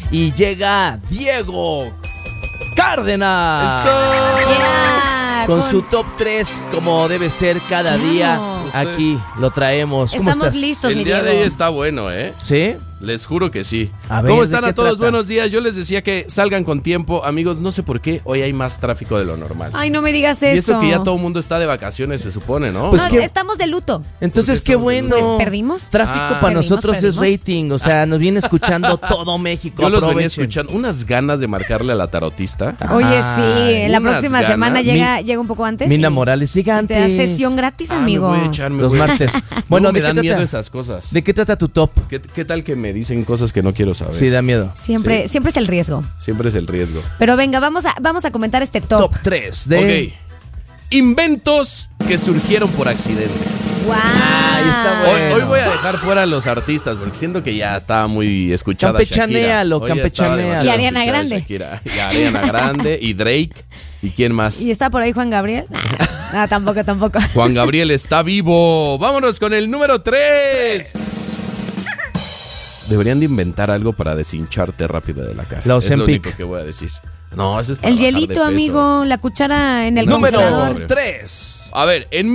y llega Diego Cárdenas. Con su top 3, como debe ser cada día. Aquí lo traemos. ¿Cómo Estamos estás? listos, El día de hoy está bueno, ¿eh? ¿Sí? Les juro que sí. A ver, ¿cómo están ¿de a todos? qué trata? Buenos días. Yo les decía que salgan con tiempo. Amigos, no sé por qué hoy hay más tráfico de lo normal. Ay, no me digas Y eso. eso que ya todo el mundo está de vacaciones, se supone, ¿no? Pues No, ¿qué? estamos de luto. Entonces, qué bueno. Pues perdimos. Tráfico para nosotros es rating. O sea, nos viene escuchando todo México. Yo los venía Aprovechen. escuchando. Unas ganas de marcarle a la tarotista. Oye, sí, la unas próxima ganas. semana llega un poco antes. Mina y Morales, llega te da antes. sesión gratis, amigo. Me voy a echar, me Los voy a- martes. Bueno, me ¿de dan qué miedo trata? esas cosas. ¿De qué trata tu top? ¿Qué tal que me dicen cosas que no quiero saber? Sí, da miedo. Siempre es el riesgo. Siempre es el riesgo. Pero venga, vamos a comentar este top. Top 3 de... Ok. Inventos que surgieron por accidente. ¡Wow! está Hoy, bueno. hoy voy a dejar fuera a los artistas porque siento que ya estaba muy escuchada Campechanéalo, Shakira. Hoy ya estaba campechanéalo. demasiado Y Ariana escuchada Grande. Shakira. Y Ariana Grande y Drake. ¿Y quién más? ¿Y está por ahí Juan Gabriel? No, tampoco. Juan Gabriel está vivo. Vámonos con el número 3. Deberían de inventar algo para deshincharte rápido de la cara. La Es lo Ozempic. único que voy a decir. No, ese es para El bajar de hielito, peso. amigo, la cuchara en el Número congelador. 3. A ver, en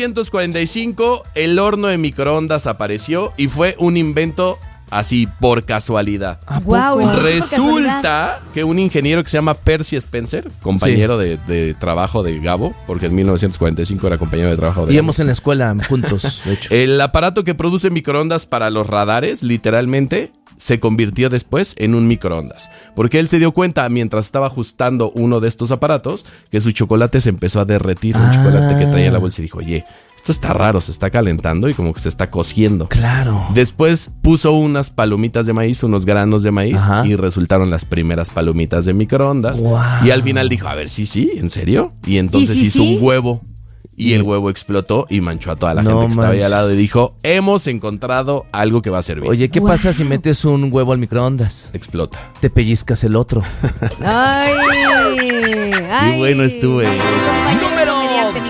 1945 el horno de microondas apareció y fue un invento así por casualidad. Guau, poco? por casualidad. Resulta que un ingeniero que se llama Percy Spencer, compañero de trabajo de Gabo, porque en 1945 era compañero de trabajo de Gabo. Íbamos en la escuela juntos, de hecho. El aparato que produce microondas para los radares, literalmente, se convirtió después en un microondas. Porque él se dio cuenta, mientras estaba ajustando uno de estos aparatos, que su chocolate se empezó a derretir. Un chocolate que traía en la bolsa y dijo, oye, esto está raro, se está calentando y como que se está cociendo. Claro. Después puso unas palomitas de maíz, unos granos de maíz, Ajá. y resultaron las primeras palomitas de microondas. Guau. Y al final dijo, a ver, sí, ¿en serio? Y entonces ¿Y sí, hizo sí? un huevo. Y el huevo explotó y manchó a toda la No gente que estaba ahí manches. al lado y dijo, hemos encontrado algo que va a servir. Oye, ¿qué Guau. pasa si metes un huevo al microondas? Explota. Te pellizcas el otro. Ay, Qué bueno estuve. Número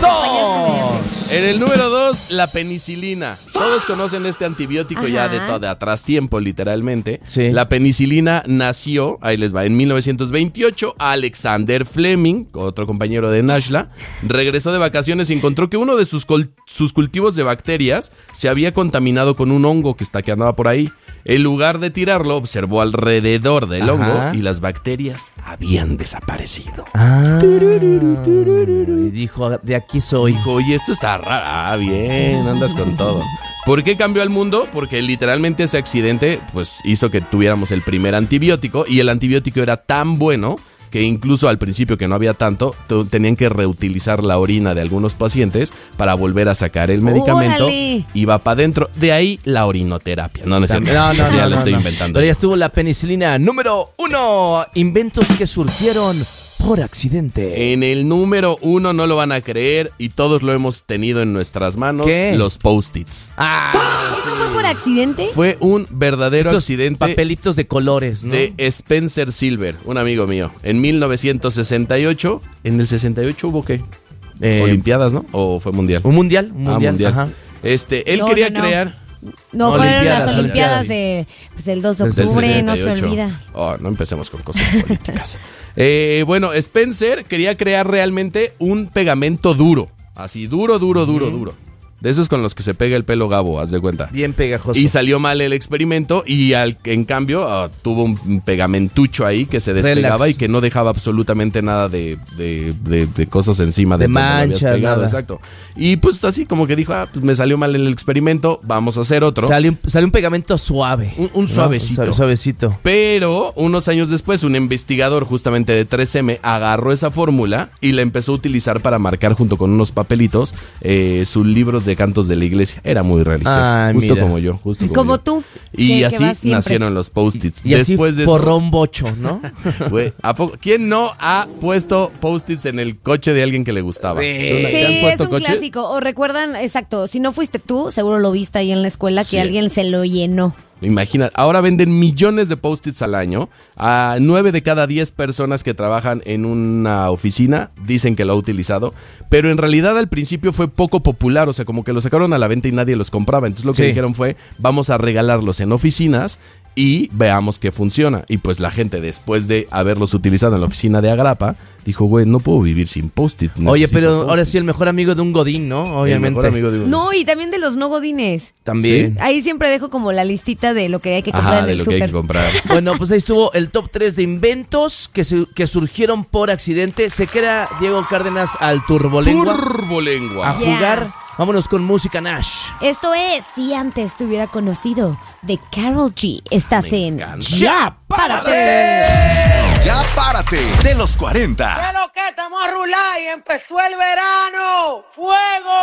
2. En el número 2, la penicilina. Todos conocen este antibiótico ya de atrás tiempo, literalmente. Sí. La penicilina nació, ahí les va, en 1928. Alexander Fleming, otro compañero de Nashla, regresó de vacaciones y encontró que uno de sus cultivos de bacterias se había contaminado con un hongo que andaba por ahí. En lugar de tirarlo, observó alrededor del Ajá. hongo y las bacterias habían desaparecido. Y dijo, de aquí soy. Dijo, oye, esto está raro. Ah, bien, andas con todo. ¿Por qué cambió al mundo? Porque literalmente ese accidente pues hizo que tuviéramos el primer antibiótico y el antibiótico era tan bueno que incluso al principio que no había tanto, tenían que reutilizar la orina de algunos pacientes para volver a sacar el medicamento. ¡Órale! Y va para adentro. De ahí la orinoterapia. No, es cierto. No, Ya lo no, estoy no. inventando. Pero ya estuvo la penicilina. Número 1. Inventos que surgieron por accidente. En el número 1 no lo van a creer y todos lo hemos tenido en nuestras manos. ¿Qué? Los post-its. ¿Eso fue por accidente? Fue un verdadero Estos accidente papelitos de colores, ¿no? de Spencer Silver, un amigo mío. En 1968, ¿en el 68 hubo qué? Olimpiadas, ¿no? ¿O fue mundial? Un mundial. Un mundial. mundial. Ajá. Él No, quería no, no. crear... No, fueron Olimpiadas, las Olimpiadas Olimpiadas. de el 2 de Desde el octubre, no se 68. olvida. Oh, no empecemos con cosas políticas. Bueno, Spencer quería crear realmente un pegamento duro. Así, duro. De esos con los que se pega el pelo Gabo, haz de cuenta. Bien pegajoso. Y salió mal el experimento y en cambio tuvo un pegamentucho ahí que se despegaba Relax. y que no dejaba absolutamente nada de cosas encima de De donde lo habías manchas, pegado, nada. exacto. Y pues así como que dijo, pues me salió mal el experimento, vamos a hacer otro. Sale un pegamento suave. Un suavecito. Un suavecito. Pero unos años después, un investigador justamente de 3M agarró esa fórmula y la empezó a utilizar para marcar junto con unos papelitos sus libros de cantos de la iglesia. Era muy religioso. Ah, justo mira. como yo. Justo Como yo. tú, Y que así vas siempre. nacieron los post-its. Y así Después de forró un bocho, ¿no? eso, güey, ¿a poco? ¿Quién no ha puesto post-its en el coche de alguien que le gustaba? Sí. ¿Te han Sí, es puesto un coches? clásico. O recuerdan, exacto, si no fuiste tú, seguro lo viste ahí en la escuela que Sí. alguien se lo llenó. Imagina, ahora venden millones de post-its al año. A 9 de cada 10 personas que trabajan en una oficina dicen que lo ha utilizado. Pero en realidad al principio fue poco popular. O sea, como que lo sacaron a la venta y nadie los compraba. Entonces lo que Sí. dijeron fue, vamos a regalarlos en oficinas y veamos que funciona. Y pues la gente, después de haberlos utilizado en la oficina de Agrapa, dijo, güey, no puedo vivir sin Post-it. Oye, pero ahora sí el mejor amigo de un godín, ¿no? Obviamente. El mejor amigo de un... No, y también de los no godines. También. ¿Sí? Ahí siempre dejo como la listita de lo que hay que comprar en el que hay que súper. comprar. Bueno, pues ahí estuvo el top 3 de inventos que surgieron por accidente. Se queda Diego Cárdenas al turbolengua. Turbolengua. A jugar. Vámonos con música, Nash. Esto es Si Antes Te Hubiera Conocido, de Karol G. Estás Me en encanta. Ya Párate. Ya Párate, de los 40. Pero que estamos a rular y empezó el verano. ¡Fuego!